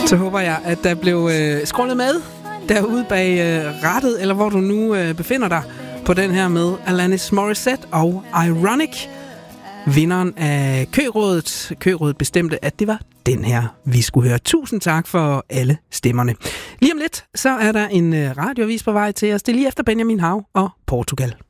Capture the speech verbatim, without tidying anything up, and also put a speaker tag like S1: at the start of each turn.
S1: Så håber jeg, at der blev øh, scrollet med derude bag øh, rettet, eller hvor du nu øh, befinder dig på den her med Alanis Morissette og Ironic. Vinderen af Kørådet. Kørådet bestemte, at det var den her, vi skulle høre. Tusind tak for alle stemmerne. Lige om lidt, så er der en øh, radioavis på vej til os. Det er lige efter Benjamin Hav og Portugal.